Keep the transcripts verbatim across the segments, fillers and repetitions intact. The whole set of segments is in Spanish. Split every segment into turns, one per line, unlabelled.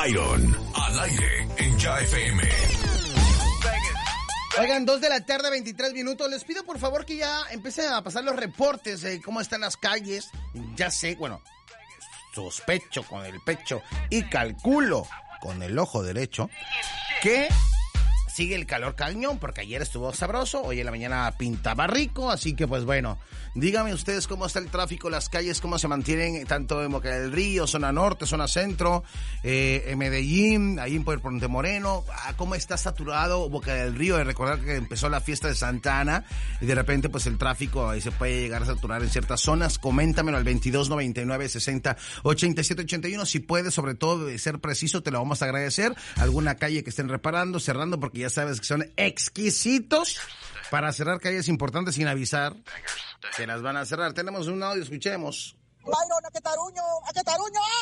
Byron, al aire en Ya F M.
Oigan, dos de la tarde, veintitrés minutos. Les pido por favor que ya empiecen a pasar los reportes de cómo están las calles. Ya sé, bueno, sospecho con el pecho y calculo con el ojo derecho que sigue el calor cañón, porque ayer estuvo sabroso, hoy en la mañana pintaba rico, así que pues bueno, díganme ustedes cómo está el tráfico, las calles, cómo se mantienen, tanto en Boca del Río, zona norte, zona centro, eh, en Medellín, ahí en Puente Moreno, cómo está saturado Boca del Río, de recordar que empezó la fiesta de Santa Ana, y de repente pues el tráfico ahí se puede llegar a saturar en ciertas zonas. Coméntamelo al veintidós noventa y nueve sesenta ochenta y siete ochenta y uno, si puedes, sobre todo de ser preciso, te lo vamos a agradecer. Alguna calle que estén reparando, cerrando, porque ya sabes que son exquisitos para cerrar calles importantes sin avisar. Se las van a cerrar. Tenemos un audio, escuchemos.
Byron, ¿a qué taruño? ¿A qué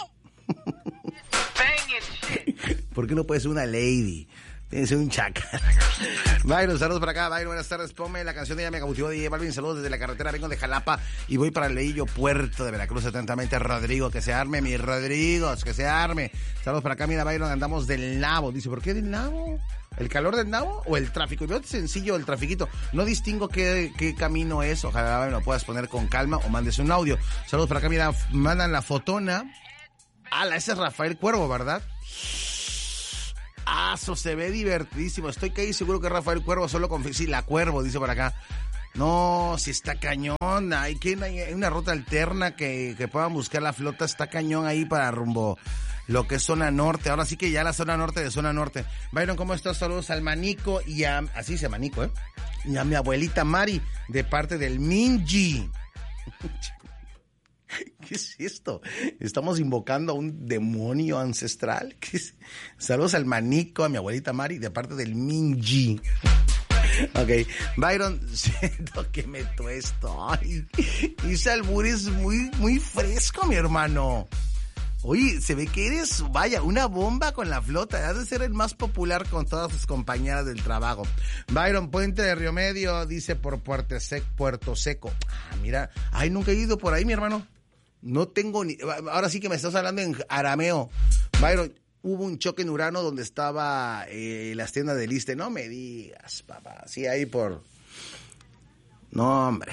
taruño?
¿Por qué no puede ser una lady? Tiene que ser un chaca. Byron, saludos para acá. Byron, buenas tardes. Ponme la canción de Ella me cautivó de J Balvin. Saludos desde la carretera. Vengo de Jalapa y voy para el Leillo, puerto de Veracruz. Atentamente, Rodrigo. Que se arme, mi Rodrigo. Que se arme. Saludos para acá. Mira, Byron, andamos del nabo. Dice, ¿por qué del nabo? ¿El calor del nabo o el tráfico? Y veo sencillo el trafiquito. No distingo qué, qué camino es. Ojalá me lo puedas poner con calma o mandes un audio. Saludos para acá. Mira, mandan la fotona. Ah, ese es Rafael Cuervo, ¿verdad? Ah, eso se ve divertidísimo. Estoy casi seguro que Rafael Cuervo solo con... Sí, la Cuervo, dice por acá. No, si está cañón. Hay que hay una ruta alterna que, que puedan buscar la flota. Está cañón ahí para rumbo lo que es zona norte. Ahora sí que ya la zona norte de zona norte. Byron, ¿cómo estás? Saludos al Manico y a... Así se Manico, ¿eh? Y a mi abuelita Mari, de parte del Minji. ¿Qué es esto? ¿Estamos invocando a un demonio ancestral? ¿Qué es? Saludos al Manico, a mi abuelita Mari, de parte del Minji. Ok, Byron, siento que me tuesto. Ay, ese albur es muy, muy fresco, mi hermano. Oye, se ve que eres, vaya, una bomba con la flota. Has de ser el más popular con todas sus compañeras del trabajo. Byron, Puente de Río Medio, dice por Puerto Seco. Puerto Seco. Ah, mira, ay, nunca he ido por ahí, mi hermano. No tengo ni... Ahora sí que me estás hablando en arameo. Byron, hubo un choque en Urano donde estaba eh, las tiendas del Iste. No me digas, papá. Sí, ahí por... No, hombre.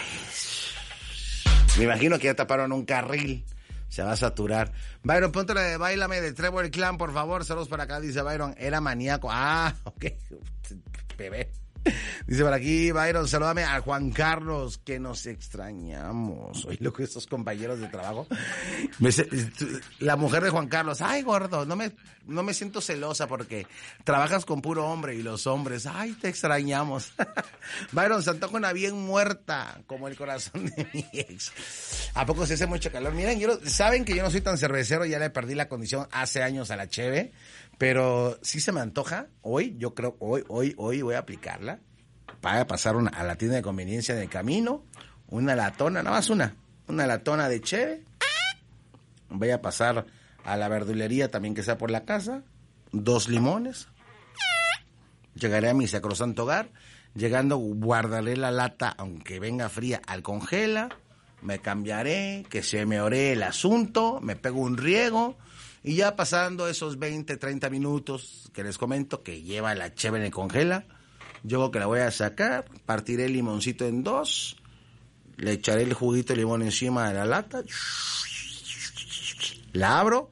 Me imagino que ya taparon un carril. Se va a saturar. Byron, ponte la de Báilame de Trevor Clan, por favor. Saludos para acá, dice Byron. Era maníaco. Ah, ok. Bebé. Dice por aquí, Byron, salúdame a Juan Carlos, que nos extrañamos. Oye, lo que estos compañeros de trabajo. Me, la mujer de Juan Carlos, ay, gordo, no me, no me siento celosa porque trabajas con puro hombre y los hombres, ay, te extrañamos. Byron, se antoja una bien muerta, como el corazón de mi ex. ¿A poco se hace mucho calor? Miren, yo, saben que yo no soy tan cervecero, ya le perdí la condición hace años a la cheve. Pero sí se me antoja, hoy, yo creo, hoy, hoy, hoy voy a aplicarla para pasar una, a la tienda de conveniencia de camino, una latona, nada más una, una latona de cheve. Voy a pasar a la verdulería también que sea por la casa, dos limones. Llegaré a mi sacrosanto hogar, llegando guardaré la lata, aunque venga fría, al congela, me cambiaré, que se me ore el asunto, me pego un riego. Y ya pasando esos veinte, treinta minutos que les comento que lleva la cheve en el congela, yo que la voy a sacar, partiré el limoncito en dos, le echaré el juguito de limón encima de la lata, la abro,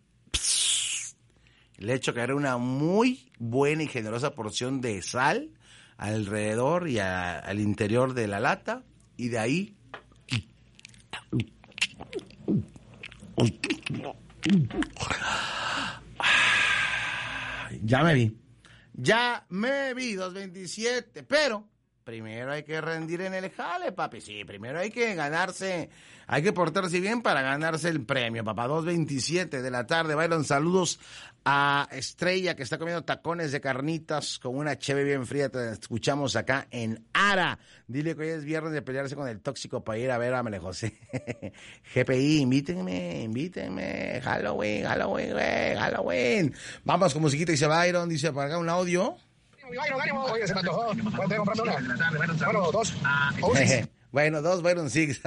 le echo caer una muy buena y generosa porción de sal alrededor y a, al interior de la lata, y de ahí... Ya me vi, ya me vi, dos veintisiete, pero primero hay que rendir en el jale, papi, sí, primero hay que ganarse, hay que portarse bien para ganarse el premio, papá, dos veintisiete de la tarde, Byron, saludos a Estrella que está comiendo tacones de carnitas con una cheve bien fría, te escuchamos acá en Ara, dile que hoy es viernes de pelearse con el tóxico para ir a ver a Mele José. G P I, invítenme, invítenme, Halloween, Halloween, güey, Halloween. Vamos con musiquita, dice Byron, dice para acá un audio.
Oye, se me antojó. ¿Puedes comprando una? Bueno, dos.
Bueno, dos Byron Six.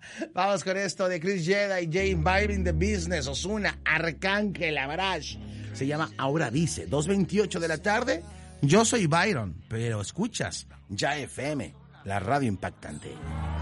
Vamos con esto de Chris Jedi, J Balvin The Business, Ozuna, Arcángel, Abrash, Se llama Ahora Dice, dos veintiocho de la tarde. Yo soy Byron, pero escuchas Ya F M, la radio impactante.